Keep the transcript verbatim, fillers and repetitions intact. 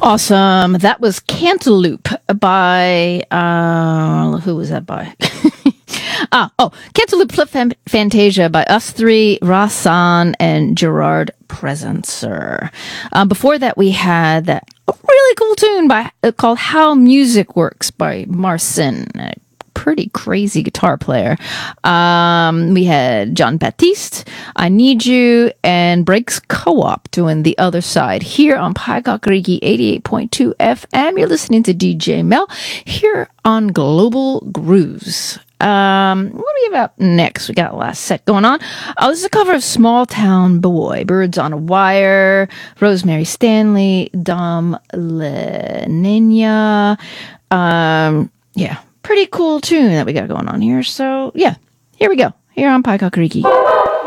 Awesome. That was Cantaloupe by, uh, who was that by? ah, oh, Cantaloupe Flip Fan- Fantasia by us three, Rasan and Gerard Presencer. Uh, before that, we had that really cool tune by uh, called How Music Works by Marcin, a pretty crazy guitar player. Um, we had John Baptiste, I Need You, and Breaks Co-op doing The Other Side here on Pai Kakariki eighty-eight point two F M. You're listening to D J Mel here on Global Grooves. Um, what do we have up next? We got a last set going on. Oh, this is a cover of Small Town Boy, Birds on a Wire, Rosemary Stanley, Dom Lenina. Um, yeah, pretty cool tune that we got going on here. So, yeah, here we go. Here on Pai Kakariki.